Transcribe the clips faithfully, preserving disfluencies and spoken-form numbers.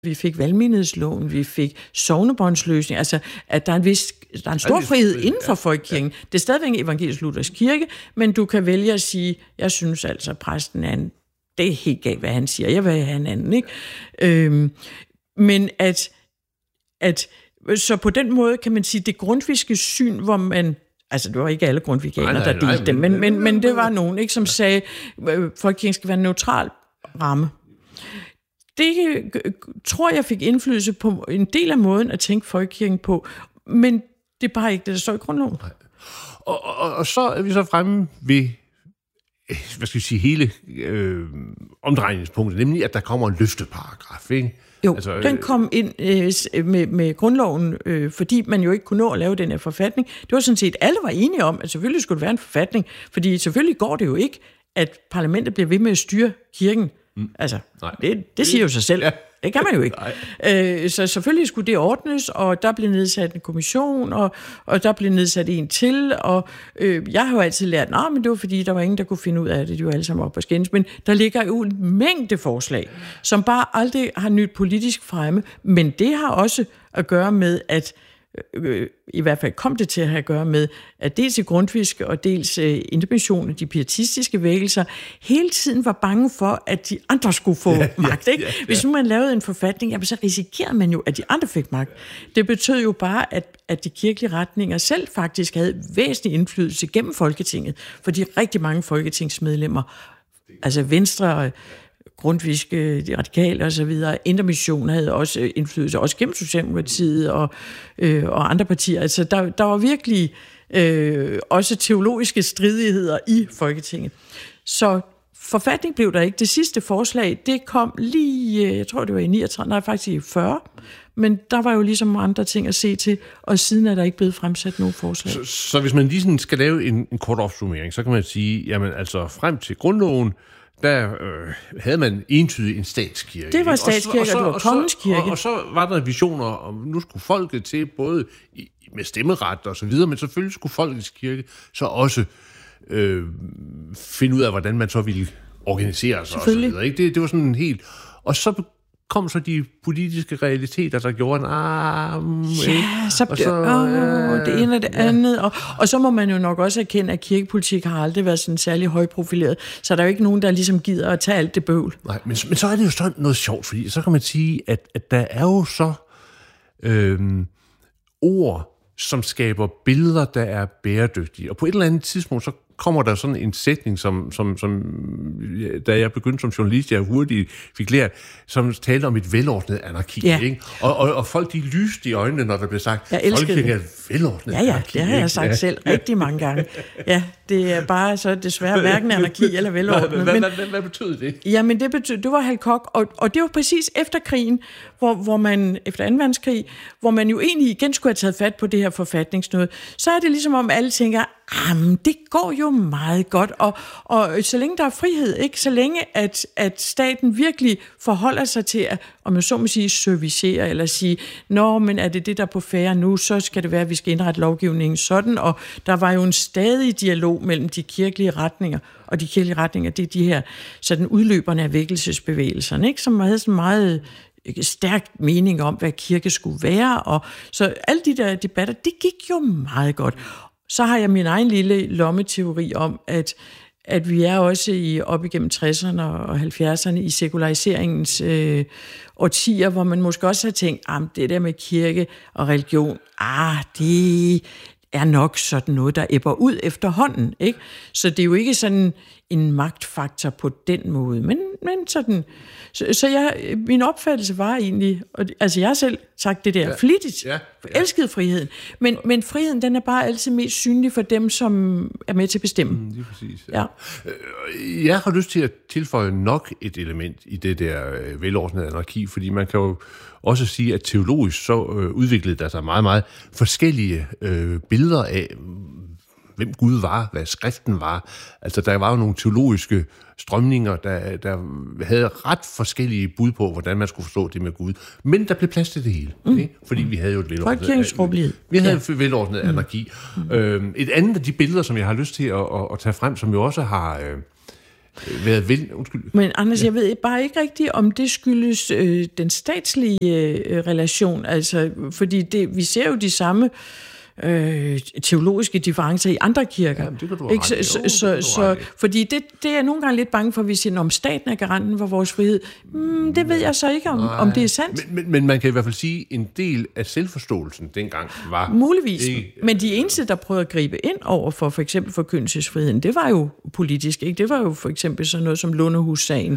Vi fik valgmenighedsloven, vi fik sognebåndsløsning, altså at der er en, vis, der er en stor frihed inden for folkekirken. Ja. Det er stadigvæk en evangelisk-luthersk kirke, men du kan vælge at sige, jeg synes altså, præsten er en, det er helt galt, hvad han siger, jeg vil have en anden, ikke? Øhm, men at, at, så på den måde kan man sige, det grundtvigske syn, hvor man, altså det var ikke alle grundtvigianere, der delte dem, men, men, men det var nogen, ikke, som sagde, at folkekirken skal være en neutral ramme. Det tror jeg fik indflydelse på en del af måden at tænke folkekirken på, men det er bare ikke det, der står i grundloven. Og, og, og så er vi så fremme ved, hvad skal vi sige, hele øh, omdrejningspunktet, nemlig at der kommer en løfteparagraf, ikke? Jo, altså, den kom ind øh, med, med grundloven, øh, fordi man jo ikke kunne nå at lave den her forfatning. Det var sådan set, alle var enige om, at selvfølgelig skulle det være en forfatning, fordi selvfølgelig går det jo ikke, at parlamentet bliver ved med at styre kirken. Mm. Altså, det, det siger jo sig selv. Ja. Det kan man jo ikke. Øh, så selvfølgelig skulle det ordnes, og der blev nedsat en kommission, og, og der blev nedsat en til, og øh, jeg har jo altid lært, nej, men det var fordi, der var ingen, der kunne finde ud af det, de var alle sammen op på skændes, men der ligger jo en mængde forslag, som bare aldrig har nyt politisk fremme, men det har også at gøre med, at øh, i hvert fald kom det til at have at gøre med, at dels i grundtvigske og dels øh, interventionen, de pietistiske vækkelser, hele tiden var bange for, at de andre skulle få ja, magt. Ikke? Ja, ja, ja. Hvis nu man lavede en forfatning, jamen, så risikerede man jo, at de andre fik magt. Det betød jo bare, at, at de kirkelige retninger selv faktisk havde væsentlig indflydelse gennem Folketinget, fordi rigtig mange folketingsmedlemmer, altså Venstre, grundtvigske, de radikale og så videre, Intermission havde også indflydelse, også gennem Socialdemokratiet og, øh, og andre partier. Altså, der, der var virkelig øh, også teologiske stridigheder i Folketinget. Så forfatning blev der ikke. Det sidste forslag, det kom lige, jeg tror det var i niogtredive, nej faktisk i fyrre, men der var jo ligesom andre ting at se til, og siden er der ikke blevet fremsat nogen forslag. Så, så hvis man lige sådan skal lave en, en kort opsummering, så kan man sige, jamen altså frem til grundloven, der øh, havde man entydigt en statskirke. Det var statskirke, og, så, og, og det var kongens kirke. Og, og så var der visioner om, nu skulle folket til, både i, med stemmeret og så videre, men selvfølgelig skulle folkets kirke så også øh, finde ud af, hvordan man så ville organisere sig og så videre. Ikke? Det, det var sådan en helt... Og så kom så de politiske realiteter, der gjorde en arm... Ja, så, og så øh, det ene og det ja. andet. Og, og så må man jo nok også erkende, at kirkepolitik har aldrig været sådan særlig højprofileret. Så der er jo ikke nogen, der ligesom gider at tage alt det bøvl. Nej, men, men så er det jo så noget sjovt, fordi så kan man sige, at, at der er jo så øh, ord, som skaber billeder, der er bæredygtige. Og på et eller andet tidspunkt, så kommer der sådan en sætning, som, som, som da jeg begyndte som journalist, jeg hurtigt fik lært, som talte om et velordnet anarki. Ja. Ikke? Og, og, og folk, de lyste i øjnene, når der blev sagt, folkekirken er velordnet ja, ja, anarki. Ja, det har jeg sagt ja. selv rigtig mange gange. Ja, det er bare så desværre hverken anarki eller velordnet. Hvad, hvad, hvad, hvad, hvad betød det? Jamen, det betød, det var Hal Koch, og, og det var præcis efter krigen, hvor, hvor man, efter anden verdenskrig, hvor man jo egentlig igen skulle have taget fat på det her forfatningsnød. Så er det ligesom om alle tænker, jamen, det går jo meget godt, og, og så længe der er frihed, ikke, så længe at, at staten virkelig forholder sig til at, om man så må sige, servicere, eller sige, nå, men er det det, der er på færre nu, så skal det være, at vi skal indrette lovgivningen sådan, og der var jo en stadig dialog mellem de kirkelige retninger, og de kirkelige retninger, det er de her sådan udløberne af vækkelsesbevægelserne, ikke, som havde sådan meget stærk mening om, hvad kirke skulle være, og så alle de der debatter, det gik jo meget godt. Så har jeg min egen lille lommeteori om, at, at vi er også i op igennem tresserne og halvfjerdserne i sekulariseringens øh, årtier, hvor man måske også har tænkt, at det der med kirke og religion, ah, det er nok sådan noget, der ebber ud efterhånden, ikke? Så det er jo ikke sådan en magtfaktor på den måde, men, men sådan... Så, så jeg, min opfattelse var egentlig, og, altså jeg har selv sagt det der ja. flittigt, ja. Ja. elskede friheden, men, men friheden, den er bare altid mest synlig for dem, som er med til at bestemme. Mm, lige præcis. Ja. Ja. Jeg har lyst til at tilføje nok et element i det der velordnede anarki, fordi man kan jo også sige, at teologisk så øh, udviklede der sig meget, meget forskellige øh, billeder af, hvem Gud var, hvad skriften var. Altså, der var jo nogle teologiske strømninger, der, der havde ret forskellige bud på, hvordan man skulle forstå det med Gud. Men der blev plads til det hele, mm. ikke? Fordi vi havde jo et velordnet, vi havde ja. velordnet anarki. Mm. Øhm, et andet af de billeder, som jeg har lyst til at, at, at tage frem, som jo også har, øh, været vel... Undskyld. Men Anders, ja. jeg ved bare ikke rigtigt, om det skyldes øh, den statslige øh, relation, altså, fordi det, vi ser jo de samme øh, teologiske differencer i andre kirker. Jamen, det kan du ikke? Så, jo, så, det så, så, fordi det, det er jeg nogle gange lidt bange for, at vi siger, om staten er garanten for vores frihed. Mm, det ved jeg så ikke, om, om det er sandt. Men, men, men man kan i hvert fald sige, at en del af selvforståelsen dengang var... Muligvis. Ikke, men de eneste, der prøvede at gribe ind over for for eksempel forkyndelsesfriheden, det var jo politisk. Ikke? Det var jo for eksempel sådan noget som Lundehus-sagen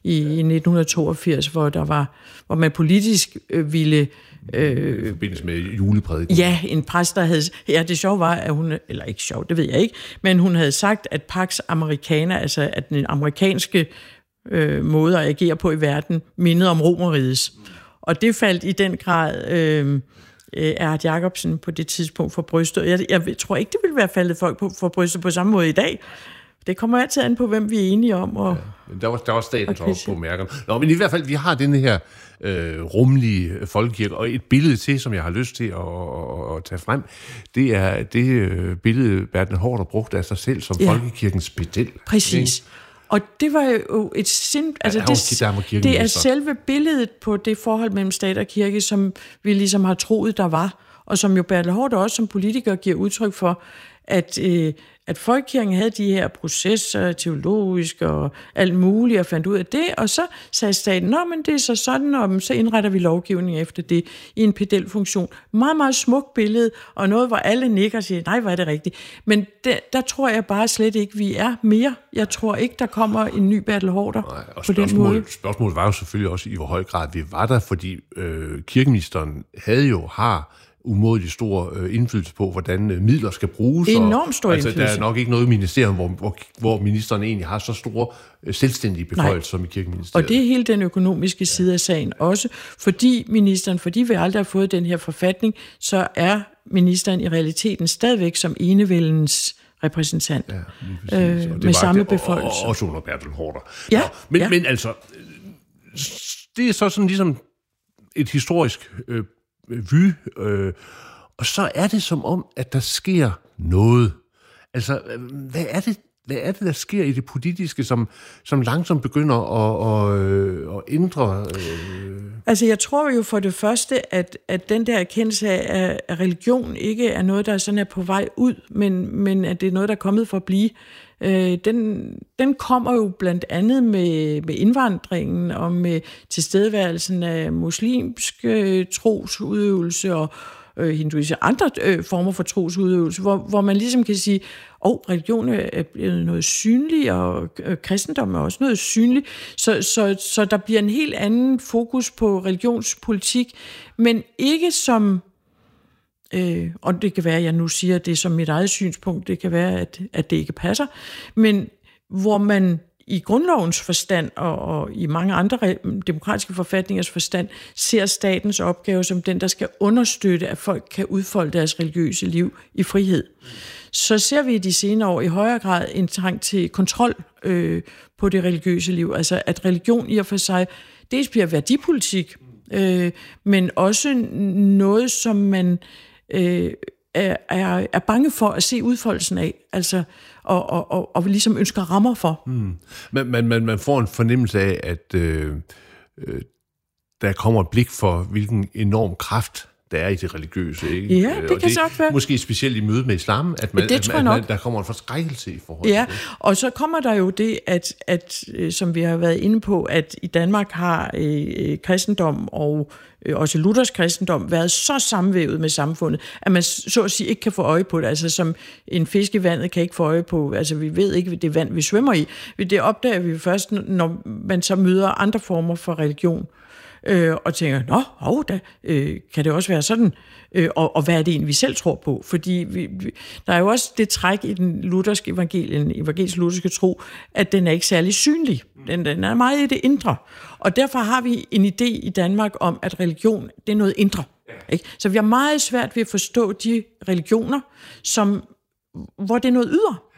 i nitten toogfirs, hvor, der var, hvor man politisk øh, ville... Øh, I forbindelse med juleprædiken. Ja, en præst, der havde... Ja, det sjove var, at hun... Eller ikke sjovt, det ved jeg ikke. Men hun havde sagt, at Pax Americana, altså at den amerikanske øh, måde at agere på i verden, mindede om Romerrigets. Og det faldt i den grad... Øh, Erhard Jacobsen på det tidspunkt for brystet. Jeg, jeg tror ikke, det ville være faldet folk på, for brystet på samme måde i dag. Det kommer altid an på, hvem vi er enige om. Og, ja, der var, der var staten okay. også på mærkerne. Nå, men i hvert fald, vi har denne her øh, rummelige folkekirke, og et billede til, som jeg har lyst til at, at, at tage frem, det er det øh, billede, Bertel Haarder brugte af sig selv som ja. folkekirkens pedel. Præcis. Ikke? Og det var jo et sind... Altså ja, det, det er selve billedet på det forhold mellem stat og kirke, som vi ligesom har troet, der var, og som jo Bertel Haarder også som politiker giver udtryk for, at, øh, at folkekirken havde de her processer, teologisk og alt muligt, og fandt ud af det, og så sagde staten, nå, men det er så sådan, og så indretter vi lovgivning efter det i en pedelfunktion. Meget, meget smukt billede, og noget, hvor alle nikker og siger, nej, hvor er det rigtigt. Men der, der tror jeg bare slet ikke, vi er mere. Jeg tror ikke, der kommer en ny Bertel Haarder nej, og på den måde. Spørgsmålet var jo selvfølgelig også, i hvor høj grad vi var der, fordi øh, kirkeministeren havde jo, har umådelig stor øh, indflydelse på, hvordan øh, midler skal bruges. Enormt stor og, altså, indflydelse. Der er nok ikke noget ministerium, hvor, hvor, hvor ministeren egentlig har så store øh, selvstændige beføjelser som i kirkeministeriet. Og det er hele den økonomiske side af sagen også. Fordi ministeren, fordi vi aldrig har fået den her forfatning, så er ministeren i realiteten stadigvæk som enevældens repræsentant ja, øh, med var, samme beføjelse. Og, og også under Bertel Haarder. Ja, Nå, men, ja. men altså, det er så sådan ligesom et historisk øh, vy, øh, og så er det som om, at der sker noget. Altså, hvad er det, hvad er det der sker i det politiske, som, som langsomt begynder at, at, at ændre? Øh... Altså, jeg tror jo for det første, at, at den der erkendelse af, at religion ikke er noget, der sådan er på vej ud, men, men at det er noget, der er kommet for at blive. Øh, den, den kommer jo blandt andet med, med indvandringen og med tilstedeværelsen af muslimsk øh, trosudøvelse og øh, hinduisme, andre øh, former for trosudøvelse, hvor, hvor man ligesom kan sige, åh, oh, religion er blevet noget synligt, og øh, kristendom er også noget synligt, så, så, så der bliver en helt anden fokus på religionspolitik, men ikke som... Øh, og det kan være, at jeg nu siger, at det er som mit eget synspunkt, det kan være, at, at det ikke passer, men hvor man i grundlovens forstand og, og i mange andre demokratiske forfatningers forstand ser statens opgave som den, der skal understøtte, at folk kan udfolde deres religiøse liv i frihed. Så ser vi i de senere år i højere grad en trang til kontrol øh, på det religiøse liv, altså at religion i og for sig dels bliver værdipolitik, øh, men også noget, som man Øh, er, er, er bange for at se udfoldelsen af, altså, og, og, og, og ligesom ønsker rammer for. Mm. Man, man, man får en fornemmelse af, at øh, øh, der kommer et blik for, hvilken enorm kraft der er i det religiøse. Ikke? Ja, det og kan det, så være. Måske specielt i mødet med islam, at, man, det at, at man, der kommer en forskrækkelse i forhold ja, til det. Og så kommer der jo det, at, at som vi har været inde på, at i Danmark har øh, kristendom og øh, også Luthers kristendom været så sammenvævet med samfundet, at man så at sige ikke kan få øje på det. Altså som en fisk i vandet kan ikke få øje på, altså vi ved ikke, det vand, vi svømmer i. Det opdager vi først, når man så møder andre former for religion. Øh, og tænker, nå, hov, da, øh, kan det også være sådan? Øh, og, og hvad er det egentlig, vi selv tror på? Fordi vi, vi, der er jo også det træk i den lutherske evangelien, evangelisk-lutherske tro, at den er ikke særlig synlig. Den, den er meget i det indre. Og derfor har vi en idé i Danmark om, at religion, det er noget indre. Ikke? Så vi har meget svært ved at forstå de religioner, som, hvor det er noget ydre.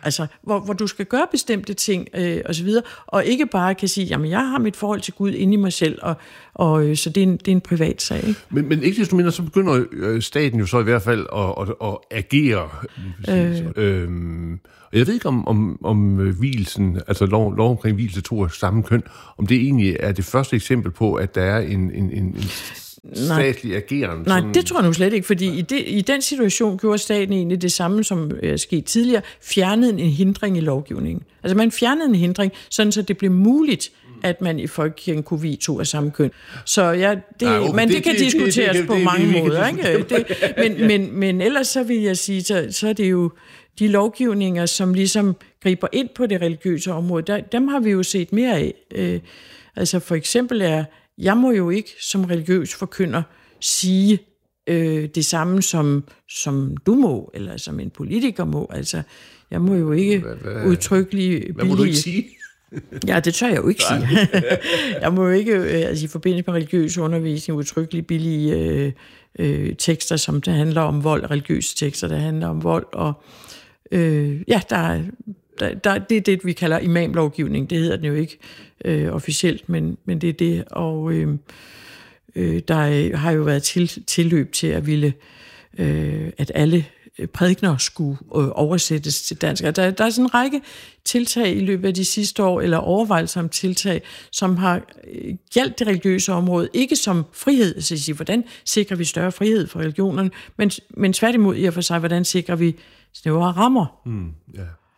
Altså, hvor, hvor du skal gøre bestemte ting øh, og så videre, og ikke bare kan sige, jamen, jeg har mit forhold til Gud inde i mig selv, og, og øh, så det er, en, det er en privat sag. Ikke? Men, men ikke desto mindre, så begynder øh, staten jo så i hvert fald at, at, at agere. Øh. Øhm, og jeg ved ikke, om, om, om vielsen, altså lov, lov omkring vielse to af samme køn, om det egentlig er det første eksempel på, at der er en, en, en, en statslig ageren. Nej, sådan... det tror jeg nu slet ikke, fordi i, det, i den situation gjorde staten egentlig det samme, som er sket tidligere, fjernede en hindring i lovgivningen. Altså man fjernede en hindring, sådan så det blev muligt, at man i folkekirken kunne vie to af samme køn. Så ja, det, Nej, okay, men det, det kan det, diskuteres det, det, på det, mange det, det, måder. Ikke? Det, men, men, men ellers så vil jeg sige, så, så er det jo de lovgivninger, som ligesom griber ind på det religiøse område, der, dem har vi jo set mere af. Øh, altså for eksempel er, jeg må jo ikke som religiøs forkynder sige øh, det samme, som, som du må, eller som en politiker må. Altså, jeg må jo ikke hvad, hvad, udtrykkeligt... Hvad må du ikke sige? Ja, det tør jeg jo ikke sige. Jeg må jo ikke, altså i forbindelse med religiøs undervisning, udtrykkeligt billige øh, øh, tekster, som det handler om vold, religiøse tekster, der handler om vold, og øh, ja, der, der, der, det er det, vi kalder imamlovgivning. Det hedder den jo ikke øh, officielt, men, men det er det, og øh, øh, der har jo været til, tilløb til at ville, øh, at alle prædikener skulle øh, oversættes til dansk. Der, der er sådan en række tiltag i løbet af de sidste år, eller overvejelser om tiltag, som har øh, gjaldt det religiøse område, ikke som frihed, altså sige, hvordan sikrer vi større frihed for religionerne, men, men tværtimod i og for sig, hvordan sikrer vi snævere rammer. Mm, ja.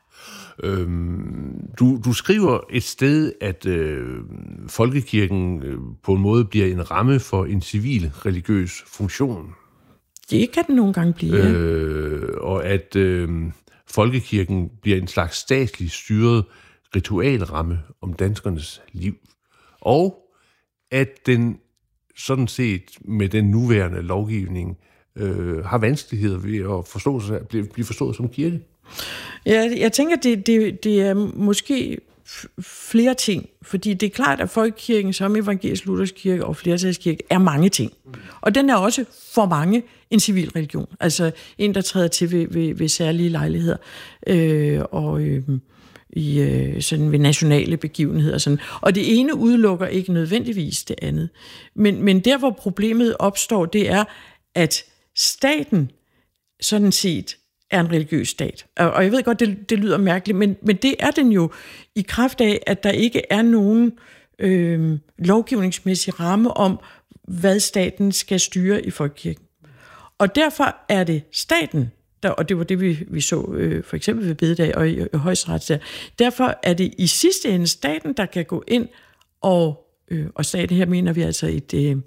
øhm, du, du skriver et sted, at øh, folkekirken øh, på en måde bliver en ramme for en civil religiøs funktion. Det kan den nogle gange blive, ja. øh, og at øh, folkekirken bliver en slags statsligt styret ritualramme om danskernes liv. Og at den sådan set med den nuværende lovgivning øh, har vanskeligheder ved at forstå sig, blive, blive forstået som kirke. Ja, jeg tænker, det, det, det er måske flere ting, fordi det er klart, at folkekirken som evangelisk luthersk kirke og flertalskirke er mange ting. Og den er også for mange en civil religion. Altså en, der træder til ved, ved, ved særlige lejligheder øh, og øh, i, øh, sådan ved nationale begivenheder. Sådan. Og det ene udelukker ikke nødvendigvis det andet. Men, men der, hvor problemet opstår, det er, at staten sådan set er en religiøs stat. Og jeg ved godt, det, det lyder mærkeligt, men, men det er den jo i kraft af, at der ikke er nogen øh, lovgivningsmæssig ramme om, hvad staten skal styre i folkekirken. Og derfor er det staten, der, og det var det, vi, vi så øh, for eksempel ved bededag og i, i højesteret der. Derfor er det i sidste ende staten, der kan gå ind, og, øh, og staten her mener vi altså et... Øh,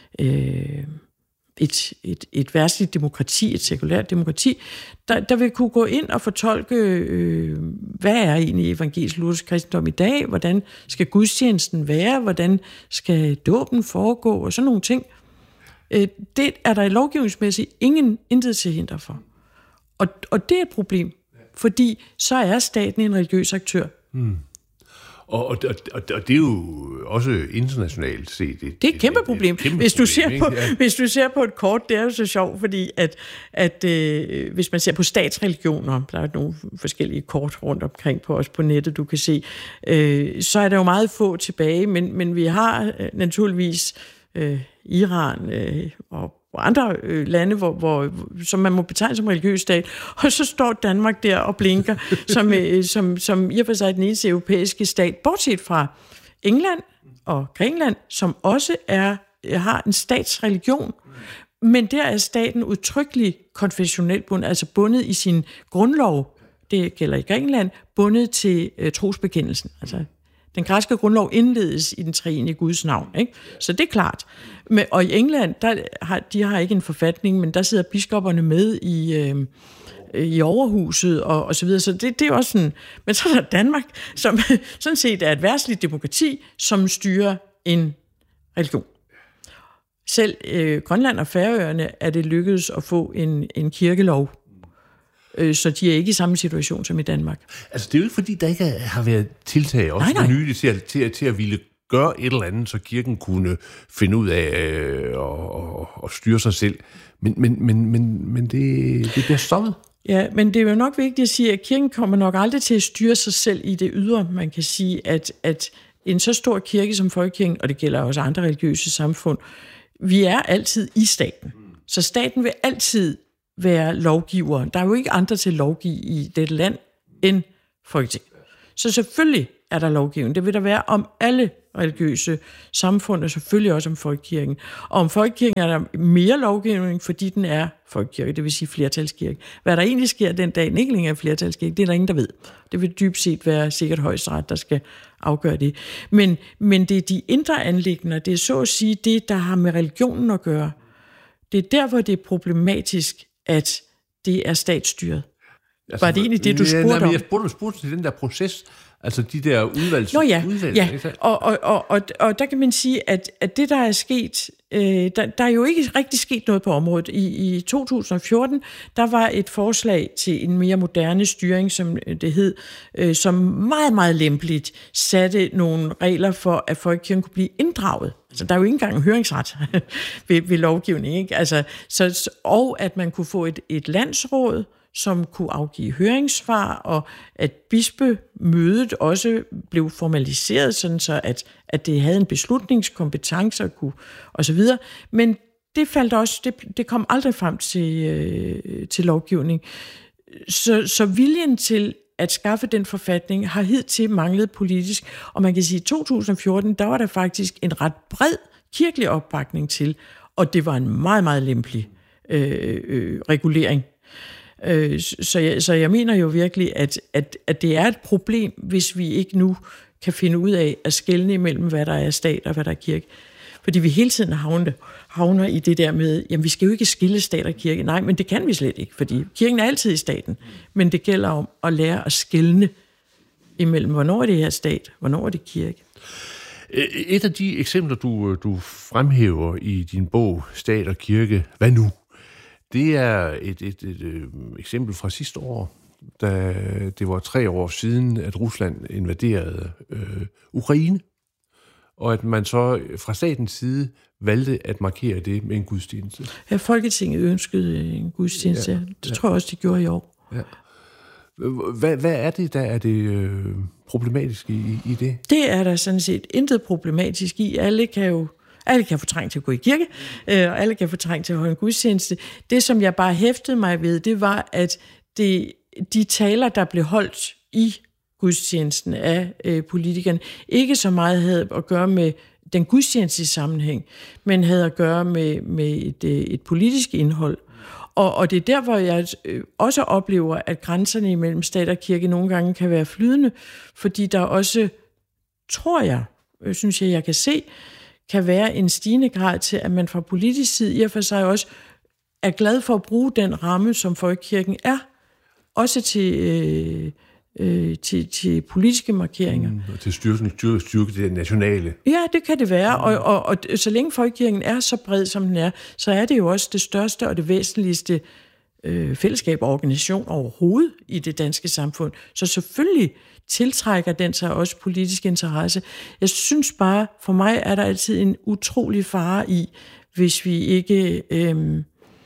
øh, Et, et, et verdsligt demokrati, et sekulært demokrati, der, der vil kunne gå ind og fortolke, øh, hvad er egentlig evangelisk luthersk kristendom i dag, hvordan skal gudstjenesten være, hvordan skal dåben foregå, og sådan nogle ting. Øh, det er der lovgivningsmæssigt ingen intet til hinder for. Og, og det er et problem, fordi så er staten en religiøs aktør. Hmm. Og, og, og, og det er jo også internationalt set et, det er et kæmpe problem. Et, et kæmpe hvis, du ser problem, på, ja. hvis du ser på et kort, det er jo så sjovt, fordi at, at øh, hvis man ser på statsreligioner, der er nogle forskellige kort rundt omkring på os på nettet, du kan se, øh, så er der jo meget få tilbage, men, men vi har øh, naturligvis øh, Iran øh, og og andre øh, lande, hvor, hvor, som man må betegne som religiøs stat, og så står Danmark der og blinker, som, øh, som, som i og for sig den eneste europæiske stat, bortset fra England og Grækenland, som også er, har en statsreligion, men der er staten udtrykkeligt konfessionelt bundet, altså bundet i sin grundlov, det gælder i Grækenland, bundet til øh, trosbekendelsen, altså den græske grundlov indledes i den treenige Guds navn, ikke? Så det er klart. Men, og i England, der har, de har ikke en forfatning, men der sidder biskopperne med i, øh, i overhuset og, og så videre. Så det, det er også sådan. Men så er der Danmark, som sådan set er et verdsligt demokrati, som styrer en religion. Selv øh, Grønland og Færøerne er det lykkedes at få en, en kirkelov. Så de er ikke i samme situation som i Danmark. Altså, det er jo ikke, fordi der ikke har været tiltag, også for nylig, til, til, til at ville gøre et eller andet, så kirken kunne finde ud af øh, og, og, og styre sig selv. Men, men, men, men, men det, det bliver stoppet. Ja, men det er jo nok vigtigt at sige, at kirken kommer nok aldrig til at styre sig selv i det ydre. Man kan sige, at, at en så stor kirke som folkekirken, og det gælder også andre religiøse samfund, vi er altid i staten. Så staten vil altid være lovgiver. Der er jo ikke andre til at lovgive i dette land end Folketinget. Så selvfølgelig er der lovgivning. Det vil der være om alle religiøse samfund, og selvfølgelig også om folkekirken. Og om folkekirken er der mere lovgivning, fordi den er folkekirke, det vil sige flertalskirke. Hvad der egentlig sker den dag, den ikke længere er flertalskirke, det er der ingen, der ved. Det vil dybt set være sikkert højesteret, der skal afgøre det. Men, men det er de indre anliggender, det er så at sige det, der har med religionen at gøre. Det er derfor, det er problematisk, at det er statsstyret. Altså, var det egentlig det, du spurgte ja, nej, om? Jeg spurgte, spurgte til den der proces, altså de der udvalgs... Nå ja, udvalg, ja. Og, og, og, og, og der kan man sige, at, at det, der er sket... Øh, der, der er jo ikke rigtig sket noget på området. I, i to tusind og fjorten, der var et forslag til en mere moderne styring, som det hed, øh, som meget, meget lempeligt satte nogle regler for, at folkekirken kunne blive inddraget. Altså, der er jo ikke engang en høringsret ved, ved lovgivning, ikke? Altså, så, og at man kunne få et, et landsråd, som kunne afgive høringssvar, og at bispemødet også blev formaliseret, sådan så at, at det havde en beslutningskompetence og, kunne, og så videre. Men det faldt også, det, det kom aldrig frem til, øh, til lovgivning. Så, så viljen til at skaffe den forfatning har hidtil manglet politisk, og man kan sige, at i to tusind og fjorten, der var der faktisk en ret bred kirkelig opbakning til, og det var en meget, meget lempelig øh, øh, regulering. Så jeg, så jeg mener jo virkelig, at, at, at det er et problem, hvis vi ikke nu kan finde ud af at skelne imellem, hvad der er stat og hvad der er kirke. Fordi vi hele tiden havner, havner i det der med, jamen vi skal jo ikke skille stat og kirke. Nej, men det kan vi slet ikke, fordi kirken er altid i staten. Men det gælder om at lære at skelne imellem, hvornår er det her stat, hvornår er det kirke. Et af de eksempler, du, du fremhæver i din bog, Stat og Kirke, hvad nu? Det er et, et, et, et eksempel fra sidste år, da det var tre år siden, at Rusland invaderede øh, Ukraine, og at man så fra statens side valgte at markere det med en gudstjeneste. Ja, Folketinget ønskede en gudstjeneste. Ja, det ja. tror jeg også, de gjorde i år. Ja. Hvad, hvad er det, der er det øh, problematiske i, i det? Det er der sådan set intet problematisk i. Alle kan jo Alle kan få trang til at gå i kirke, og alle kan få trang til at holde en gudstjeneste. Det, som jeg bare hæftede mig ved, det var, at det, de taler, der blev holdt i gudstjenesten af øh, politikerne, ikke så meget havde at gøre med den gudstjeneste sammenhæng, men havde at gøre med, med et, et politisk indhold. Og, og det er der, hvor jeg også oplever, at grænserne imellem stat og kirke nogle gange kan være flydende, fordi der også, tror jeg, synes jeg, jeg kan se, kan være en stigende grad til, at man fra politisk side i og for sig også er glad for at bruge den ramme, som folkekirken er, også til, øh, øh, til, til politiske markeringer. Mm, og til styrke, styrke, styrke det nationale. Ja, det kan det være, og, og, og så længe folkekirken er så bred, som den er, så er det jo også det største og det væsentligste øh, fællesskab og organisation overhovedet i det danske samfund. Så selvfølgelig tiltrækker den sig også politisk interesse. Jeg synes bare, for mig er der altid en utrolig fare i, hvis vi ikke øhm,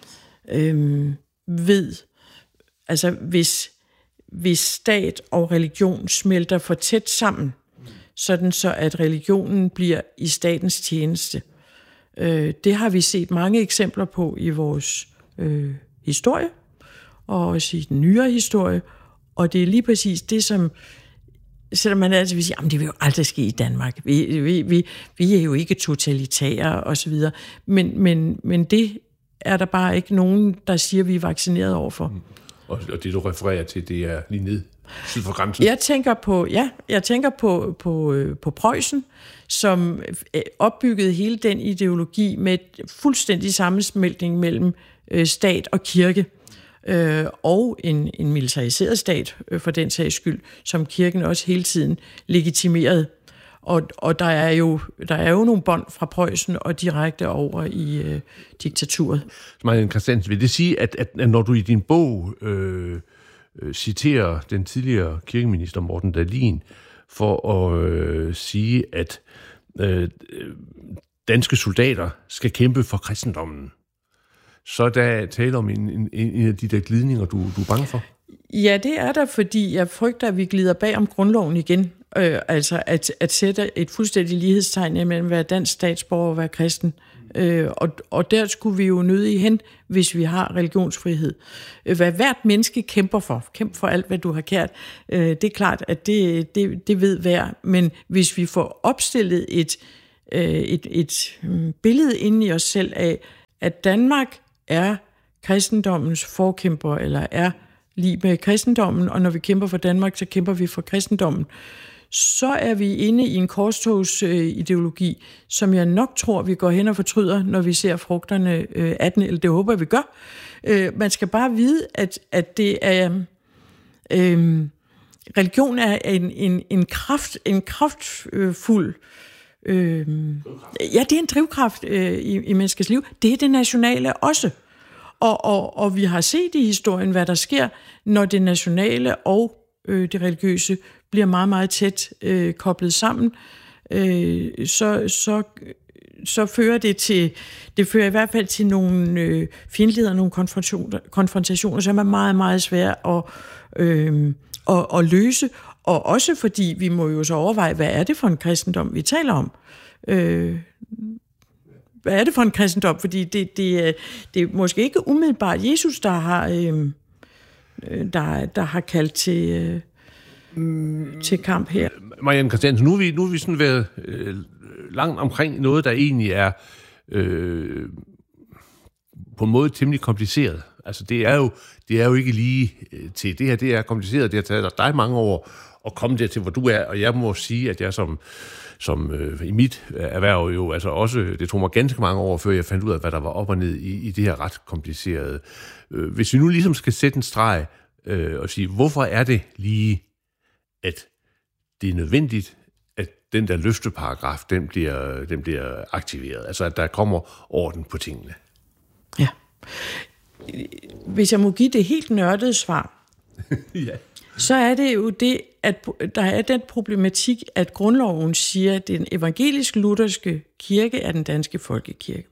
øhm, ved, altså hvis, hvis stat og religion smelter for tæt sammen, sådan så at religionen bliver i statens tjeneste. Øh, det har vi set mange eksempler på i vores øh, historie, og også i den nyere historie, og det er lige præcis det, som selvom man altid vil sige, at det vil jo aldrig ske i Danmark. Vi, vi, vi, vi er jo ikke totalitære og så videre. Men, men, men det er der bare ikke nogen, der siger, at vi er vaccineret overfor. Mm. Og, og det, du refererer til, det er lige ned syd for grænsen? Jeg tænker på, ja, jeg tænker på, på, på Preussen, som opbyggede hele den ideologi med fuldstændig sammensmeltning mellem stat og kirke. Øh, og en, en militariseret stat, øh, for den sags skyld, som kirken også hele tiden legitimerede. Og, og der, er jo, der er jo nogle bånd fra Preussen og direkte over i øh, diktaturet. Marianne Christiansen, vil det sige, at, at, at når du i din bog øh, øh, citerer den tidligere kirkeminister Morten Dahlin for at øh, sige, at øh, danske soldater skal kæmpe for kristendommen, så er der tale om en, en, en af de der glidninger, du, du er bange for? Ja, det er der, fordi jeg frygter, at vi glider bag om grundloven igen. Øh, altså at, at sætte et fuldstændigt lighedstegn mellem at være dansk statsborger og være kristen. Øh, og, og der skulle vi jo nødig hen, hvis vi har religionsfrihed. Hvad hvert menneske kæmper for, kæmp for alt, hvad du har kært, øh, det er klart, at det, det, det ved hver. Men hvis vi får opstillet et, øh, et, et billede inde i os selv af, at Danmark er kristendommens forkæmper, eller er lige med kristendommen, og når vi kæmper for Danmark, så kæmper vi for kristendommen, så er vi inde i en korstogsideologi, som jeg nok tror, vi går hen og fortryder, når vi ser frugterne af den, eller det håber jeg, vi gør. Man skal bare vide, at, at det er... Øh, religion er en, en, en, kraft, en kraftfuld... Øh, ja, det er en drivkraft øh, i, i menneskets liv. Det er det nationale også. Og, og, og vi har set i historien, hvad der sker, når det nationale og øh, det religiøse bliver meget, meget tæt øh, koblet sammen. Øh, så, så, så fører det til, det fører i hvert fald til nogle øh, fjendtligheder, nogle konfrontationer, konfrontationer, som er meget, meget svære at, øh, at, at løse. Og også fordi vi må jo så overveje, hvad er det for en kristendom, vi taler om? Øh, Hvad er det for en kristendom? Fordi det, det, det er måske ikke umiddelbart Jesus, der har, øh, der, der har kaldt til, øh, mm. til kamp her. Marianne Christiansen, nu er vi, nu er vi sådan været øh, langt omkring noget, der egentlig er øh, på en måde temmelig kompliceret. Altså det er jo, det er jo ikke lige til det her, det er kompliceret, det har taget dig mange år at komme der til, hvor du er, og jeg må sige, at jeg som som øh, i mit erhverv jo, altså også, det tog mig ganske mange år, før jeg fandt ud af, hvad der var op og ned i, i det her ret komplicerede. Øh, hvis vi nu ligesom skal sætte en streg øh, og sige, hvorfor er det lige, at det er nødvendigt, at den der løfteparagraf, den bliver, den bliver aktiveret, altså at der kommer orden på tingene? Ja. Hvis jeg må give det helt nørdede svar, ja. Så er det jo det, at der er den problematik, at grundloven siger, at den evangelisk-lutherske kirke er den danske folkekirke.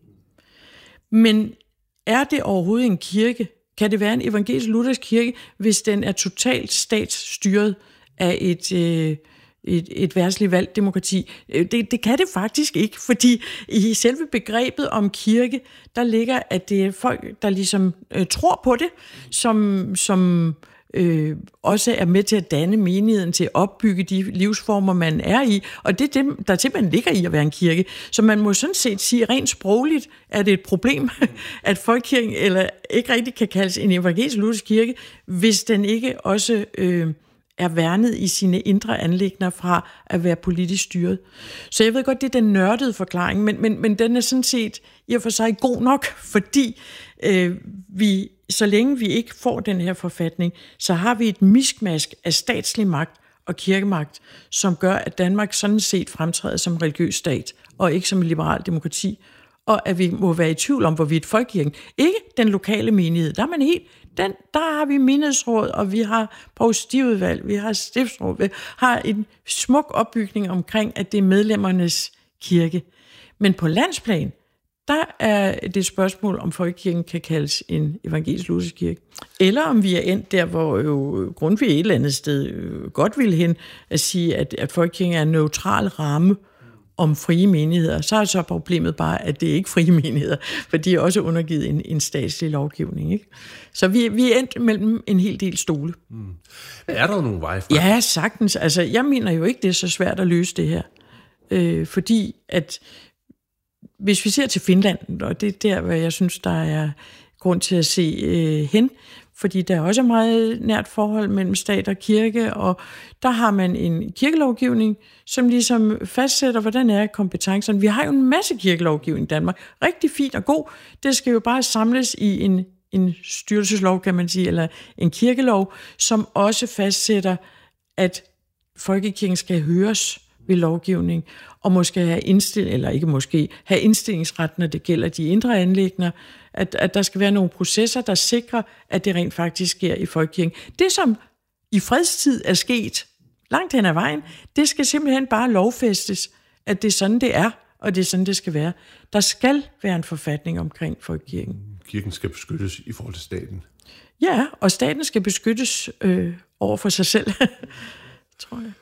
Men er det overhovedet en kirke? Kan det være en evangelisk-luthersk kirke, hvis den er totalt statsstyret af et, øh, et, et verdsligt valgt demokrati? Det, det kan det faktisk ikke, fordi i selve begrebet om kirke, der ligger, at det er folk, der ligesom øh, tror på det, som... som Øh, også er med til at danne menigheden, til at opbygge de livsformer, man er i. Og det er det, der simpelthen ligger i at være en kirke. Så man må sådan set sige, rent sprogligt er det et problem, at folkekirken eller ikke rigtig kan kaldes en evangelisk-luthersk kirke, hvis den ikke også øh, er værnet i sine indre anliggender fra at være politisk styret. Så jeg ved godt, det er den nørdede forklaring, men, men, men den er sådan set i og for sig god nok, fordi øh, vi så længe vi ikke får den her forfatning, så har vi et miskmask af statslig magt og kirkemagt, som gør, at Danmark sådan set fremtræder som religiøs stat, og ikke som et liberalt demokrati, og at vi må være i tvivl om, hvorvidt folkekirken, ikke den lokale menighed, der er man helt, den, der har vi menighedsråd, og vi har provstiudvalg, vi har stiftsråd, vi har en smuk opbygning omkring, at det er medlemmernes kirke. Men på landsplan, der er det et spørgsmål, om folkekirken kan kaldes en evangelisk-luthersk kirke. Eller om vi er endt der, hvor jo Grundtvig et eller andet sted godt ville hen at sige, at, at folkekirken er en neutral ramme om frie menigheder. Så er så problemet bare, at det er ikke frie menigheder, for de er også undergivet en, en statslig lovgivning. Ikke? Så vi, vi er endt mellem en hel del stole. Mm. Er der nogle veje frem? Ja, sagtens. Altså, jeg mener jo ikke, det er så svært at løse det her. Øh, fordi at hvis vi ser til Finland, og det er der, hvor jeg synes, der er grund til at se øh, hen, fordi der er også et meget nært forhold mellem stat og kirke, og der har man en kirkelovgivning, som ligesom fastsætter, hvordan er kompetencerne. Vi har jo en masse kirkelovgivning i Danmark, rigtig fint og god. Det skal jo bare samles i en, en styrelseslov, kan man sige, eller en kirkelov, som også fastsætter, at folkekirken skal høres ved lovgivning, og måske have indstilling, eller ikke måske, have indstillingsret, når det gælder de indre anliggender, at, at der skal være nogle processer, der sikrer, at det rent faktisk sker i folkekirken. Det, som i fredstid er sket langt hen ad vejen, det skal simpelthen bare lovfæstes, at det er sådan, det er, og det er sådan, det skal være. Der skal være en forfatning omkring folkekirken. Kirken skal beskyttes i forhold til staten. Ja, og staten skal beskyttes øh, over for sig selv, tror jeg.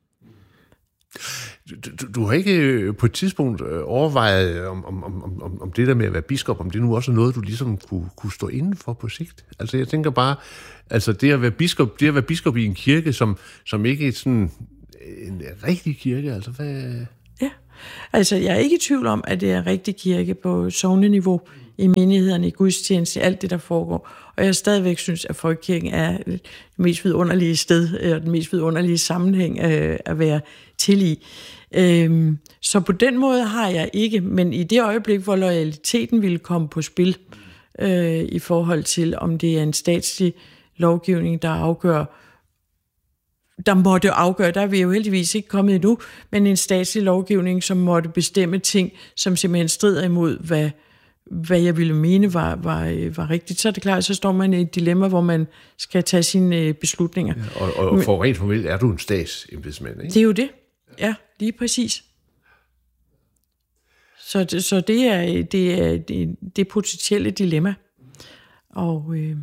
Du, du har ikke på et tidspunkt overvejet, om, om, om, om det der med at være biskop, om det nu også er noget, du ligesom kunne, kunne stå inden for på sigt? Altså jeg tænker bare, altså det at være biskop, det at være biskop i en kirke, som, som ikke er sådan en rigtig kirke, altså hvad... Ja, altså jeg er ikke i tvivl om, at det er en rigtig kirke på sogneniveau, i menighederne, i gudstjeneste, alt det, der foregår. Og jeg stadigvæk synes, at folkekirken er det mest vidunderlige sted, og den mest vidunderlige sammenhæng at være til i. Så på den måde har jeg ikke, men i det øjeblik, hvor loyaliteten ville komme på spil, i forhold til, om det er en statslig lovgivning, der afgør, der måtte afgøre, der er vi jo heldigvis ikke kommet endnu, men en statslig lovgivning, som måtte bestemme ting, som simpelthen strider imod, hvad hvad jeg ville mene var, var, var rigtigt, så er det klart, så står man i et dilemma, hvor man skal tage sine beslutninger. Ja, og, og for rent formelt er du en statsembedsmand, ikke? Det er jo det. Ja, lige præcis. Så det, så det er det, er, det, det potentielle dilemma. Og øh,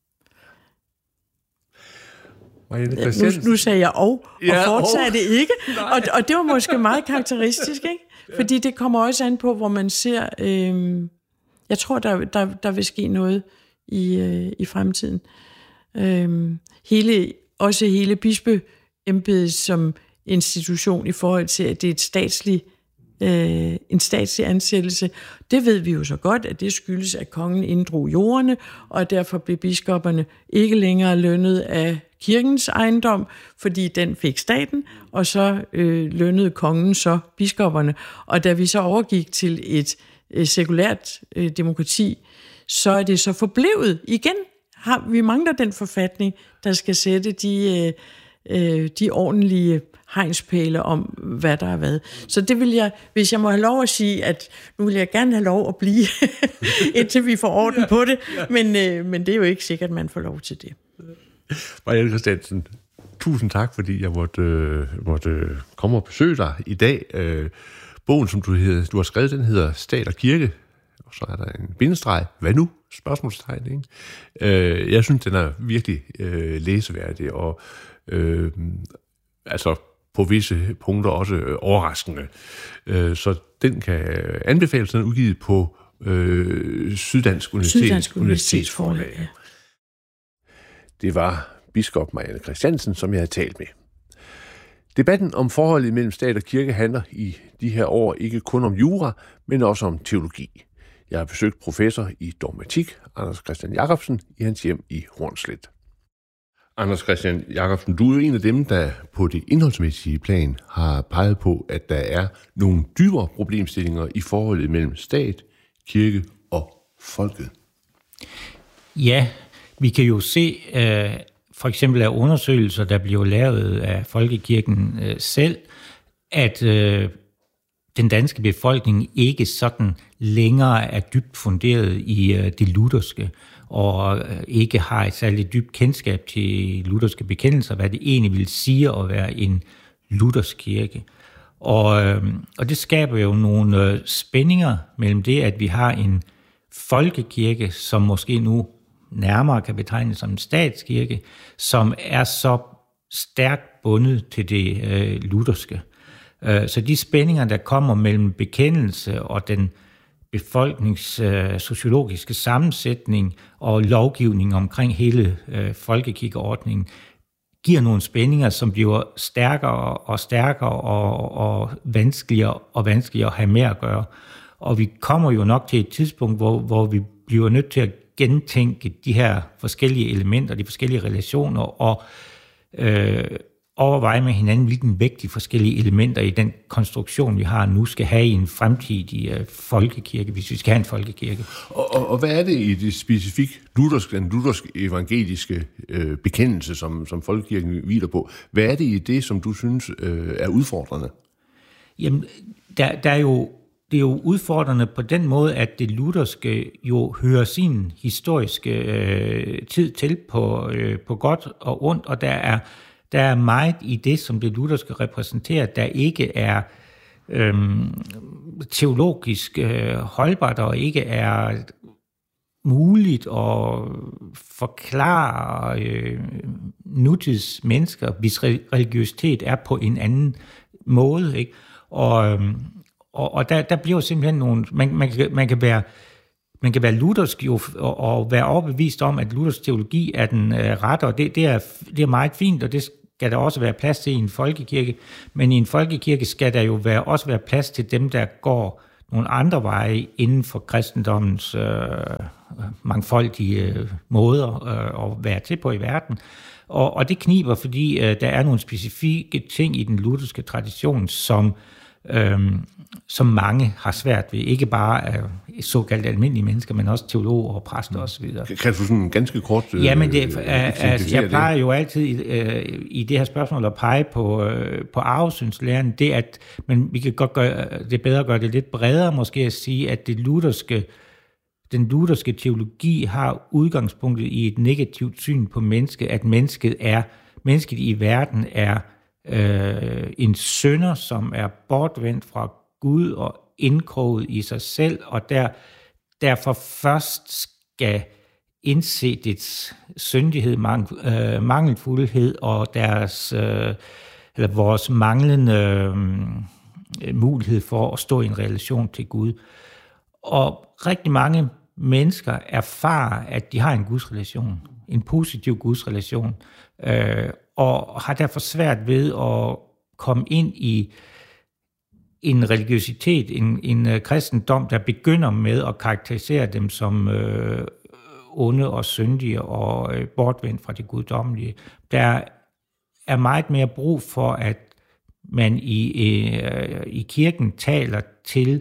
nu, nu sagde jeg og, og ja, fortsatte og. ikke. Og, og det var måske meget karakteristisk, ikke? Fordi det kommer også an på, hvor man ser... Øh, Jeg tror, der, der, der vil ske noget i, øh, i fremtiden. Øhm, hele, også hele bispeembedet som institution i forhold til, at det er et statslig, øh, en statslig ansættelse. Det ved vi jo så godt, at det skyldes, at kongen inddrog jordene, og derfor blev biskopperne ikke længere lønnet af kirkens ejendom, fordi den fik staten, og så øh, lønnede kongen så biskopperne. Og da vi så overgik til et sekulært øh, demokrati, så er det så forblevet. Igen har vi mangler den forfatning, der skal sætte de, øh, de ordentlige hegnspæle om, hvad der er hvad. Så det vil jeg, hvis jeg må have lov at sige, at nu vil jeg gerne have lov at blive, indtil vi får orden på det, men, øh, men det er jo ikke sikkert, at man får lov til det. Marianne Christiansen, tusind tak, fordi jeg måtte, øh, måtte komme og besøge dig i dag. Øh, Bogen, som du, hedder, du har skrevet, den hedder Stat og Kirke, og så er der en bindestreg. Hvad nu? Spørgsmålstegn, ikke? Øh, jeg synes, den er virkelig øh, læseværdig, og øh, altså på visse punkter også øh, overraskende. Øh, så den kan anbefales, den er udgivet på øh, Syddansk Universitet, Syddansk Universitetsforlag. Ja. Det var biskop Marianne Christiansen, som jeg havde talt med. Debatten om forholdet mellem stat og kirke handler i de her år ikke kun om jura, men også om teologi. Jeg har besøgt professor i dogmatik, Anders Christian Jacobsen, i hans hjem i Hornslet. Anders Christian Jacobsen, du er jo en af dem, der på det indholdsmæssige plan har peget på, at der er nogle dybere problemstillinger i forholdet mellem stat, kirke og folket. Ja, vi kan jo se... Øh for eksempel af undersøgelser, der bliver lavet af folkekirken øh, selv, at øh, den danske befolkning ikke sådan længere er dybt funderet i øh, det lutherske, og øh, ikke har et særligt dybt kendskab til lutherske bekendelser, hvad det egentlig vil sige at være en luthersk kirke. Og, øh, og det skaber jo nogle øh, spændinger mellem det, at vi har en folkekirke, som måske nu nærmere kan betegnes som en statskirke, som er så stærkt bundet til det øh, lutherske. Øh, så de spændinger, der kommer mellem bekendelse og den befolkningssociologiske øh, sammensætning og lovgivning omkring hele øh, folkekirkeordningen, giver nogle spændinger, som bliver stærkere og stærkere og, og vanskeligere og vanskeligere at have med at gøre. Og vi kommer jo nok til et tidspunkt, hvor, hvor vi bliver nødt til at gentænke de her forskellige elementer, de forskellige relationer, og øh, overveje med hinanden, hvilken vægt de forskellige elementer i den konstruktion, vi har nu, skal have i en fremtidig øh, folkekirke, hvis vi skal have en folkekirke. Og, og, og hvad er det i det specifikt lutherske, den lutherske evangeliske øh, bekendelse, som, som folkekirken hviler på? Hvad er det i det, som du synes øh, er udfordrende? Jamen, der, der er jo Det er jo udfordrende på den måde, at det lutherske jo hører sin historiske øh, tid til på, øh, på godt og ondt, og der er, der er meget i det, som det lutherske repræsenterer, der ikke er øh, teologisk øh, holdbart og ikke er muligt at forklare øh, nutids mennesker, hvis religiøsitet er på en anden måde, ikke? Og, øh, og, og der, der bliver simpelthen nogle... Man, man, kan, man kan være Man kan være luthersk jo, og, og være overbevist om, at Luthers teologi er den øh, rette, og det, det, er, det er meget fint, og det skal der også være plads til i en folkekirke. Men i en folkekirke skal der jo være, også være plads til dem, der går nogle andre veje inden for kristendommens øh, mangfoldige øh, måder øh, at være til på i verden. Og, og det kniber, fordi øh, der er nogle specifikke ting i den lutherske tradition, som... Øh, som mange har svært ved, ikke bare af såkaldt almindelige mennesker, men også teologer og præster osv. Kan du sådan en ganske kort... Øh, ja, men det, er, altså, jeg plejer jo altid øh, i det her spørgsmål at pege på, øh, på arvesynslæren, det at, men vi kan godt gøre det bedre at gøre det lidt bredere, måske at sige, at det lutherske, den lutherske teologi har udgangspunktet i et negativt syn på mennesket, at mennesket er, mennesket i verden er øh, en synder, som er bortvendt fra Gud og indkroget i sig selv, og der, derfor først skal indse dets syndighed, mangel, øh, mangelfuldhed og deres, øh, eller vores manglende øh, mulighed for at stå i en relation til Gud. Og rigtig mange mennesker erfarer, at de har en gudsrelation, en positiv gudsrelation, øh, og har derfor svært ved at komme ind i en religiøsitet, en, en uh, kristendom, der begynder med at karakterisere dem som øh, onde og syndige og øh, bortvendt fra det guddommelige. Der er meget mere brug for, at man i, øh, i kirken taler til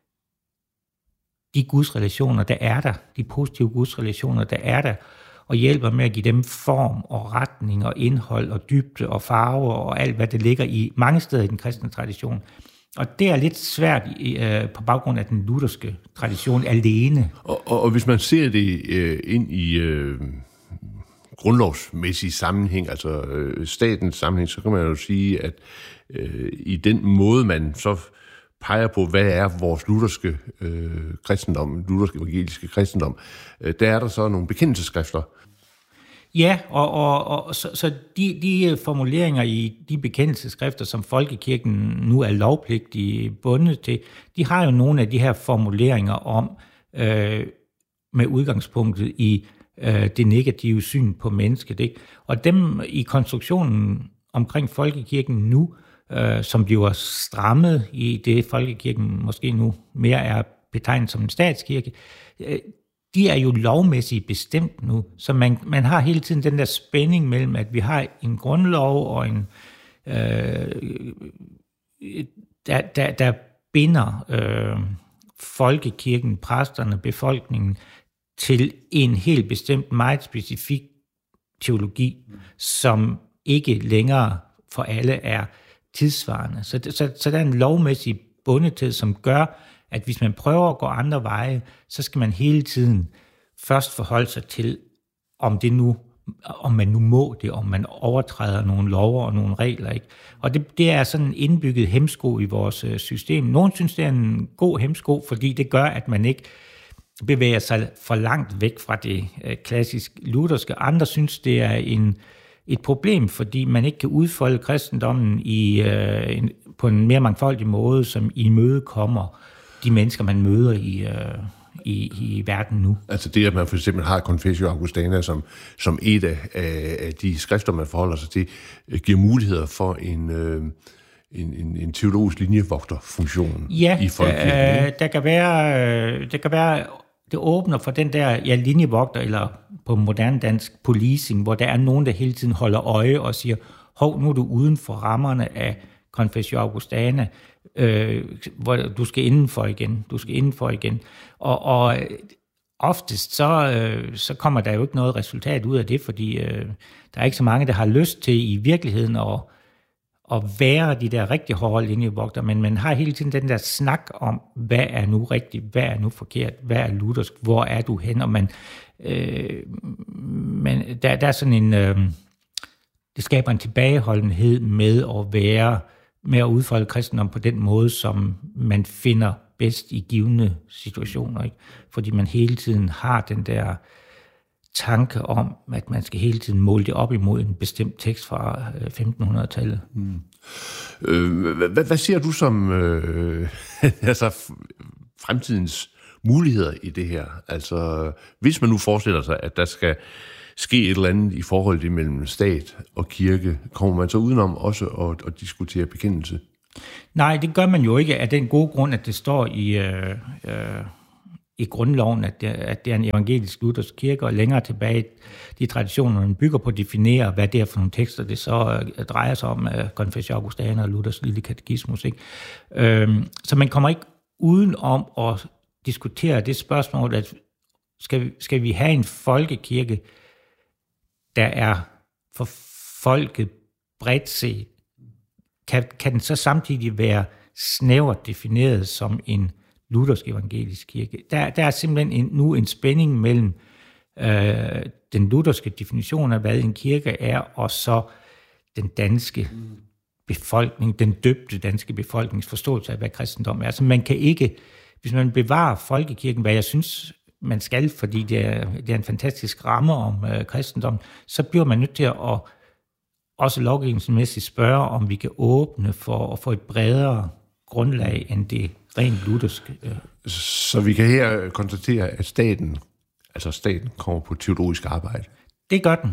de gudsrelationer, der er der, de positive gudsrelationer, der er der, og hjælper med at give dem form og retning og indhold og dybde og farve og alt, hvad det ligger i mange steder i den kristne tradition. Og det er lidt svært øh, på baggrund af den lutherske tradition alene. Og, og, og hvis man ser det øh, ind i øh, grundlovsmæssig sammenhæng, altså øh, statens sammenhæng, så kan man jo sige, at øh, i den måde, man så peger på, hvad er vores lutherske øh, kristendom, lutherske evangeliske kristendom, øh, der er der så nogle bekendelsesskrifter. Ja, og, og, og så, så de, de formuleringer i de bekendelsesskrifter, som folkekirken nu er lovpligtige bundet til, de har jo nogle af de her formuleringer om, øh, med udgangspunktet i øh, det negative syn på mennesket, ikke? Og dem i konstruktionen omkring folkekirken nu, øh, som bliver strammet i det, folkekirken måske nu mere er betegnet som en statskirke, øh, de er jo lovmæssigt bestemt nu, så man, man har hele tiden den der spænding mellem, at vi har en grundlov og en, øh, der, der, der binder øh, folkekirken, præsterne, befolkningen til en helt bestemt, meget specifik teologi, som ikke længere for alle er tidsvarende. Så, så, så der er en lovmæssig bundethed, som gør, at hvis man prøver at gå andre veje, så skal man hele tiden først forholde sig til, om det nu, om man nu må det, om man overtræder nogle lover og nogle regler, ikke? Og det, det er sådan en indbygget hemsko i vores system. Nogle synes, det er en god hemsko, fordi det gør, at man ikke bevæger sig for langt væk fra det klassisk lutherske. Andre synes, det er en, et problem, fordi man ikke kan udfolde kristendommen i, øh, en, på en mere mangfoldig måde, som imødekommer de mennesker, man møder i, øh, i, i verden nu. Altså det, at man for eksempel har Confessio Augustana som, som et af, af de skrifter, man forholder sig til, giver muligheder for en, øh, en, en, en teologisk linjevogterfunktion ja, i folkekirken. Ja, øh, der kan være, der kan være, det åbner for den der ja, linjevogter, eller på moderne dansk policing, hvor der er nogen, der hele tiden holder øje og siger, hov, nu er du uden for rammerne af Confessio Augustana, øh, hvor du skal indenfor igen, du skal indenfor igen. Og, og oftest så, øh, så kommer der jo ikke noget resultat ud af det, fordi øh, der er ikke så mange, der har lyst til i virkeligheden at, at være de der rigtig hårde linjevogter, men man har hele tiden den der snak om, hvad er nu rigtigt, hvad er nu forkert, hvad er luthersk, hvor er du hen, og man, øh, man der, der er sådan en, øh, det skaber en tilbageholdenhed med at være med at udfolde kristendom på den måde, som man finder bedst i givne situationer, ikke? Fordi man hele tiden har den der tanke om, at man skal hele tiden måle det op imod en bestemt tekst fra femtenhundredetallet. Mm. Øh, hvad, hvad ser du som øh, altså fremtidens muligheder i det her? Altså, hvis man nu forestiller sig, at der skal ske et eller andet i forholdet mellem stat og kirke, kommer man så udenom også at, at diskutere bekendelse? Nej, det gør man jo ikke af den gode grund, at det står i, øh, øh, i grundloven, at det, at det er en evangelisk-luthersk kirke, og længere tilbage, de traditioner, man bygger på at definere, hvad det er for nogle tekster, det så øh, drejer sig om, øh, Confessio Augustana og Luthers lille katekismus. Ikke? Øh, så man kommer ikke uden om at diskutere det spørgsmål, at skal, skal vi have en folkekirke, der er for folket bredt set, kan, kan den så samtidig være snævert defineret som en luthersk evangelisk kirke. Der, der er simpelthen en, nu en spænding mellem øh, den lutherske definition af, hvad en kirke er, og så den danske befolkning, den døbte danske befolknings forståelse af, hvad kristendom er. Altså man kan ikke, hvis man bevarer folkekirken, hvad jeg synes, man skal, fordi det er, det er en fantastisk ramme om øh, kristendom, så bliver man nødt til at også lovgivningsmæssigt spørge, om vi kan åbne for at få et bredere grundlag end det rent lutherske. Øh. Så vi kan her konstatere, at staten, altså staten kommer på teologisk arbejde. Det gør den.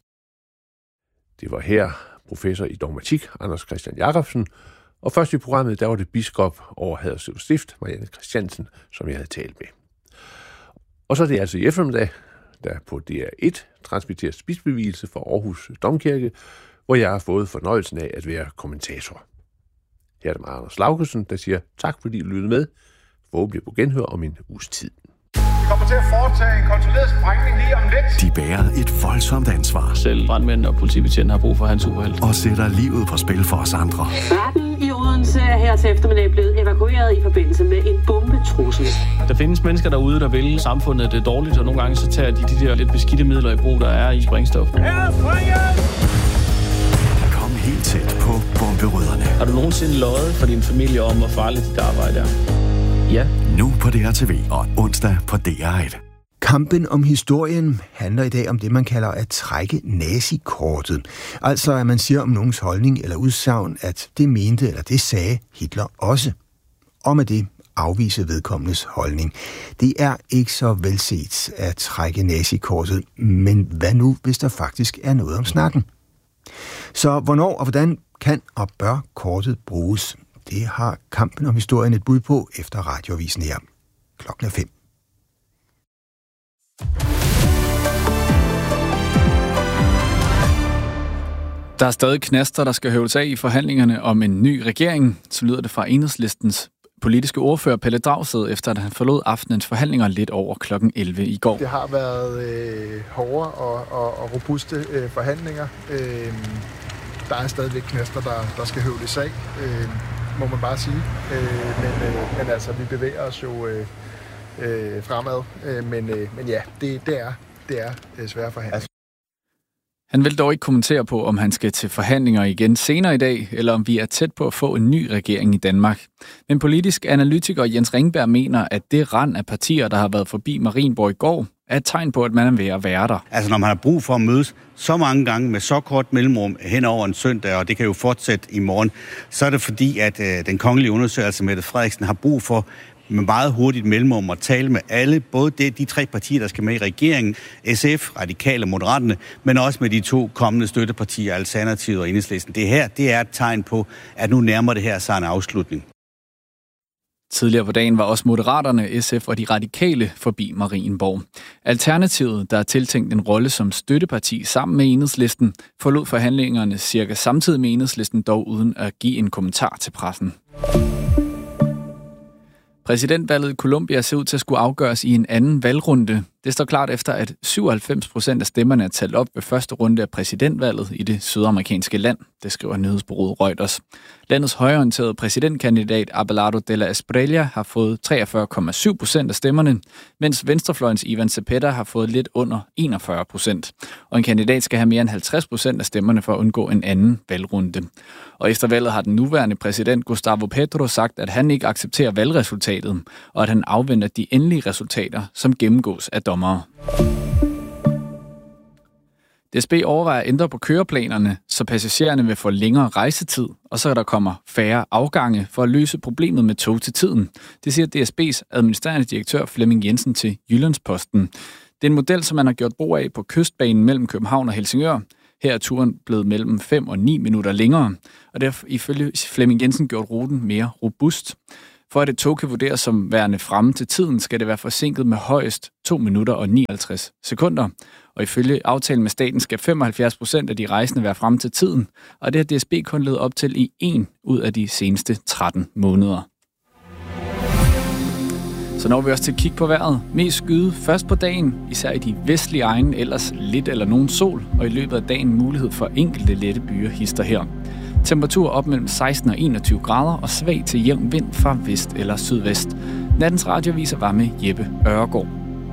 Det var her professor i dogmatik, Anders Christian Jacobsen, og først i programmet, der var det biskop over Haderslev Stift, Marianne Christiansen, som jeg havde talt med. Og så er det altså i eftermiddag, der på D R et transmitteres bispekvielse fra Aarhus Domkirke, hvor jeg har fået fornøjelsen af at være kommentator. Her er det mig, Anders Laugesen, der siger tak, fordi I lyttede med. Forhåbentlig på genhør om en uges tid. Vi kommer til at foretage en kontrolleret sprængning lige om lidt. De bærer et voldsomt ansvar. Selv brandmænd og politibetjenten har brug for hans superhelt. Og sætter livet på spil for os andre. Retten i Odense er her til eftermiddag blevet evakueret i forbindelse med en bombetrussel. Der findes mennesker derude, der vil samfundet det dårligt, og nogle gange så tager de de der lidt beskidte midler i brug, der er i sprængstof. Her springen! Kom helt tæt på bomberødderne. Har du nogensinde løjet for din familie om, hvor farligt dit arbejde er? Ja. Nu på D R T V og onsdag på D R et. Kampen om historien handler i dag om det, man kalder at trække nazikortet. Altså, at man siger om nogens holdning eller udsagn, at det mente eller det sagde Hitler også. Og med det afvise vedkommendes holdning. Det er ikke så velset at trække nazikortet, men hvad nu, hvis der faktisk er noget om snakken? Så hvornår og hvordan kan og bør kortet bruges? Det har Kampen om historien et bud på efter radioavisen her. Klokken er fem. Der er stadig knaster, der skal høvles af i forhandlingerne om en ny regering. Så lyder det fra Enhedslistens politiske ordfører Pelle Dragsted, efter at han forlod aftenens forhandlinger lidt over klokken elleve i går. Det har været øh, hårde og, og, og robuste øh, forhandlinger. Øh, der er stadigvæk knaster, der, der skal høvles af, øh, må man bare sige. Øh, men, øh, men altså, vi bevæger os jo øh, øh, fremad. Øh, men, øh, men ja, det, det er, det er øh, svære forhandlinger. Han vil dog ikke kommentere på, om han skal til forhandlinger igen senere i dag, eller om vi er tæt på at få en ny regering i Danmark. Men politisk analytiker Jens Ringberg mener, at det rand af partier, der har været forbi Marienborg i går, er et tegn på, at man er ved at være der. Altså når man har brug for at mødes så mange gange med så kort mellemrum hen over en søndag, og det kan jo fortsætte i morgen, så er det fordi, at øh, den kongelige undersøger, altså Mette Frederiksen, har brug for med meget hurtigt mellemrum at tale med alle, både de, de tre partier, der skal med i regeringen, S F, Radikale og Moderaterne, men også med de to kommende støttepartier, Alternativet og Enhedslisten. Det her, det er et tegn på, at nu nærmer det her sig en afslutning. Tidligere på dagen var også Moderaterne, S F og de Radikale forbi Marienborg. Alternativet, der er tiltænkt en rolle som støtteparti sammen med Enhedslisten, forlod forhandlingerne cirka samtidig med Enhedslisten, dog uden at give en kommentar til pressen. Præsidentvalget i Colombia ser ud til at skulle afgøres i en anden valgrunde. Det står klart efter, at syvoghalvfems procent af stemmerne er talt op ved første runde af præsidentvalget i det sydamerikanske land, det skriver nyhedsbureauet Reuters. Landets højreorienterede præsidentkandidat Abelardo de la Espriella har fået treogfyrre komma syv procent af stemmerne, mens venstrefløjens Ivan Cepeda har fået lidt under enogfyrre procent. Og en kandidat skal have mere end halvtreds procent af stemmerne for at undgå en anden valgrunde. Og efter valget har den nuværende præsident Gustavo Petro sagt, at han ikke accepterer valgresultatet, og at han afventer de endelige resultater, som gennemgås af dommere. D S B overvejer at ændre på køreplanerne, så passagererne vil få længere rejsetid, og så der kommer færre afgange for at løse problemet med tog til tiden. Det siger D S B's administrerende direktør Flemming Jensen til Jyllandsposten. Det er en model, som man har gjort brug af på kystbanen mellem København og Helsingør. Her er turen blevet mellem fem og ni minutter længere, og det har ifølge Flemming Jensen gjort ruten mere robust. For at et tog kan vurderes som værende fremme til tiden, skal det være forsinket med højst to minutter og nioghalvtreds sekunder. Og ifølge aftalen med staten skal femoghalvfjerds procent af de rejsende være fremme til tiden, og det har D S B kun levet op til i en ud af de seneste tretten måneder. Så når vi også til at kigge på vejret. Mest skyde først på dagen, især i de vestlige egne, ellers lidt eller nogen sol, og i løbet af dagen mulighed for enkelte lette byer hister her. Temperatur op mellem seksten og enogtyve grader og svag til jævn vind fra vest eller sydvest. Nattens radioviser var med Jeppe Øregård.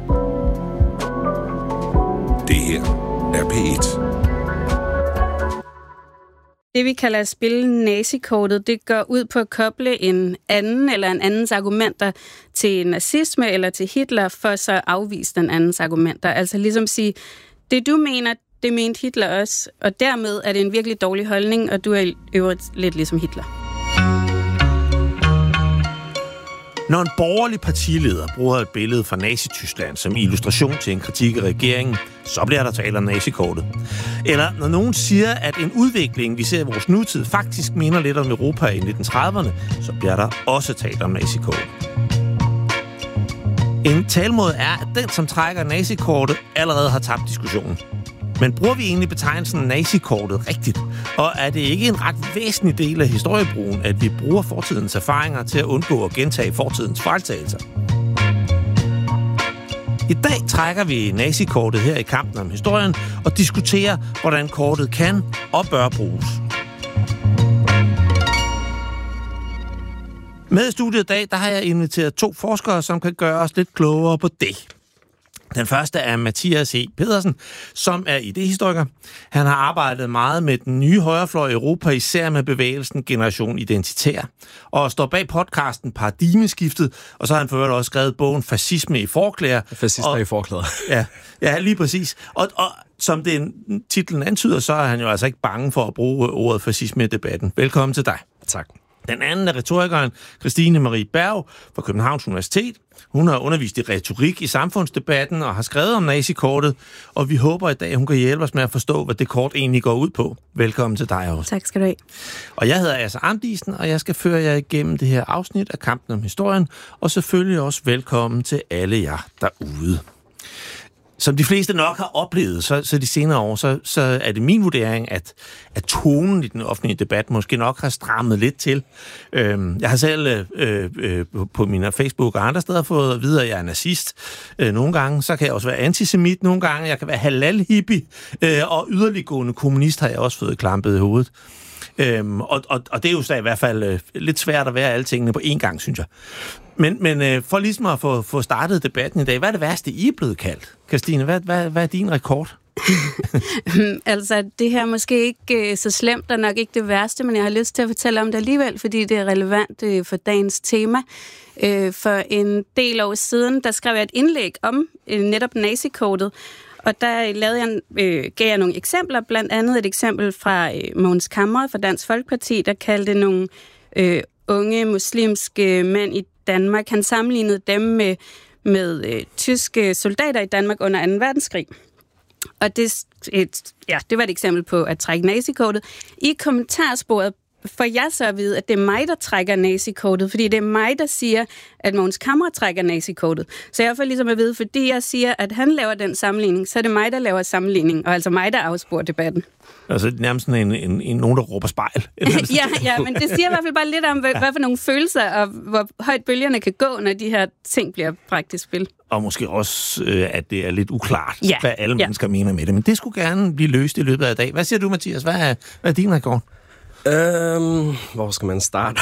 Det her er P et. Det vi kalder at spille nazikortet, det går ud på at koble en anden eller en andens argumenter til nazisme eller til Hitler, for så at afvise den andens argumenter. Altså ligesom sige, det du mener, det mente Hitler også, og dermed er det en virkelig dårlig holdning, og du er i øvrigt lidt ligesom Hitler. Når en borgerlig partileder bruger et billede fra Nazi-Tyskland som illustration til en kritik af regeringen, så bliver der talt om nazikortet. Eller når nogen siger, at en udvikling, vi ser i vores nutid, faktisk minder lidt om Europa i nitten trediverne, så bliver der også talt om nazikortet. En talemåde er, at den, som trækker nazikortet, allerede har tabt diskussionen. Men bruger vi egentlig betegnelsen nazikortet rigtigt? Og er det ikke en ret væsentlig del af historiebrugen, at vi bruger fortidens erfaringer til at undgå at gentage fortidens fejltagelser? I dag trækker vi nazikortet her i Kampen om historien og diskuterer, hvordan kortet kan og bør bruges. Med i studiet i dag, der har jeg inviteret to forskere, som kan gøre os lidt klogere på det. Den første er Mathias E. Pedersen, som er idehistoriker. Han har arbejdet meget med den nye højrefløj i Europa, især med bevægelsen Generation Identitær, og står bag podcasten Paradigmeskiftet, og så har han for øvrigt også skrevet bogen Fascisme i forklæder. Fascister og, i forklæder. Ja, ja, lige præcis. Og, og som den titlen antyder, så er han jo altså ikke bange for at bruge ordet fascisme i debatten. Velkommen til dig. Tak. Den anden er retorikeren Christine Marie Berg fra Københavns Universitet. Hun har undervist i retorik i samfundsdebatten og har skrevet om nazikortet, og vi håber i dag, at hun kan hjælpe os med at forstå, hvad det kort egentlig går ud på. Velkommen til dig også. Tak skal du have. Og jeg hedder Asser Arndisen, og jeg skal føre jer igennem det her afsnit af Kampen om historien, og selvfølgelig også velkommen til alle jer derude. Som de fleste nok har oplevet, så, så de senere år, så, så er det min vurdering, at, at tonen i den offentlige debat måske nok har strammet lidt til. Øhm, jeg har selv øh, øh, på min Facebook og andre steder fået at vide, at jeg er nazist. Øh, nogle gange, så kan jeg også være antisemit. Nogle gange, jeg kan være halal-hippie. Øh, og yderliggående kommunist har jeg også fået klampet i hovedet. Øhm, og, og, og det er jo så i hvert fald øh, lidt svært at være alle tingene på én gang, synes jeg. Men, men øh, for ligesom at få, få startet debatten i dag, hvad er det værste, I er blevet kaldt? Christine, hvad, hvad, hvad er din rekord? Altså, det her er måske ikke øh, så slemt, og nok ikke det værste, men jeg har lyst til at fortælle om det alligevel, fordi det er relevant øh, for dagens tema. Øh, for en del år siden, der skrev jeg et indlæg om øh, netop nazikortet, og der lavede jeg, øh, gav jeg nogle eksempler, blandt andet et eksempel fra øh, Mogens Camre fra Dansk Folkeparti, der kaldte nogle øh, unge muslimske mænd i Danmark. Han sammenlignede dem med, med øh, tyske soldater i Danmark under anden verdenskrig. Og det, et, ja, det var et eksempel på at trække nazikortet. I kommentarsporet får jeg så at vide, at det er mig, der trækker nazikortet, fordi det er mig, der siger, at Mogens Camre trækker nazikortet. Så jeg får ligesom at vide, fordi jeg siger, at han laver den sammenligning, så er det mig, der laver sammenligning, og altså mig, der afsporer debatten. Altså nærmest en, en, en, nogen, der råber spejl. ja, ja, men det siger i hvert fald bare lidt om, hvad, ja. hvad for nogle følelser, og hvor højt bølgerne kan gå, når de her ting bliver bragt i spil. Og måske også, øh, at det er lidt uklart, ja. hvad alle ja. mennesker mener med det. Men det skulle gerne blive løst i løbet af dag. Hvad siger du, Mathias? Hvad er, hvad er din rekord? Øhm, hvor skal man starte?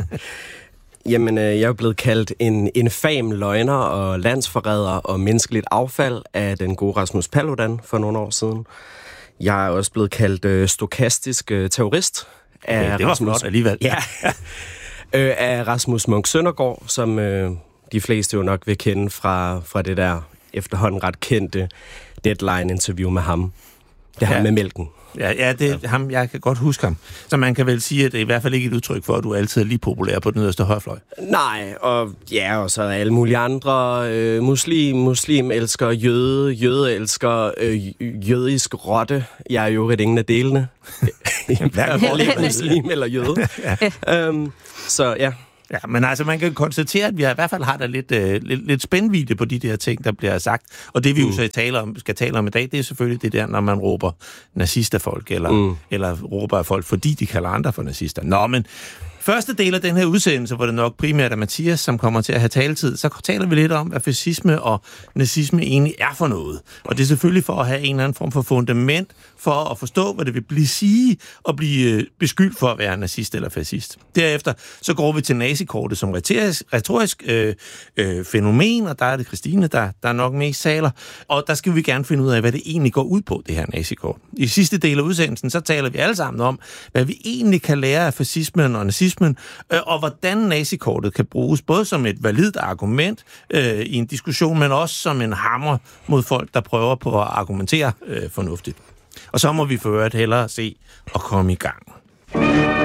Jamen, øh, jeg er blevet kaldt en infam løgner og landsforræder og menneskeligt affald af den gode Rasmus Paludan for nogle år siden. Jeg er også blevet kaldt øh, stokastisk øh, terrorist. Af okay, det var Rasmus, flot alligevel. Ja, øh, af Rasmus Munch Søndergaard, som øh, de fleste jo nok vil kende fra, fra det der efterhånden ret kendte Deadline-interview med ham. Det her ja. med mælken. Ja, ja, det er ham, jeg kan godt huske ham. Så man kan vel sige, at det er i hvert fald ikke et udtryk for, at du altid er lige populær på den yderste højrefløj. Nej, og ja, og så er alle mulige andre. Øh, muslim, muslim elsker jøde, jøde elsker øh, jødisk rotte. Jeg er jo ikke ingen af delene. Hverken muslim eller jøde. ja. øhm, så ja. Ja, men altså, man kan konstatere, at vi i hvert fald har der lidt, øh, lidt, lidt spændvidde på de der ting, der bliver sagt. Og det, vi mm. jo så taler om, skal tale om i dag, det er selvfølgelig det der, når man råber nazisterfolk, eller, mm. eller råber af folk, fordi de kalder andre for nazister. Nå, men første del af den her udsendelse, hvor det nok primært er Mathias, som kommer til at have taletid, så taler vi lidt om, hvad fascisme og nazisme egentlig er for noget. Og det er selvfølgelig for at have en eller anden form for fundament for at forstå, hvad det vil blive sige og blive beskyldt for at være nazist eller fascist. Derefter så går vi til nazikortet som retorisk, retorisk øh, øh, fænomen, og der er det Christine, der, der er nok mest taler. Og der skal vi gerne finde ud af, hvad det egentlig går ud på, det her nazikort. I sidste del af udsendelsen, så taler vi alle sammen om, hvad vi egentlig kan lære af fascismen og nazismen, øh, og hvordan nazikortet kan bruges både som et validt argument øh, i en diskussion, men også som en hammer mod folk, der prøver på at argumentere øh, fornuftigt. Og så må vi for øvrigt hellere se og komme i gang.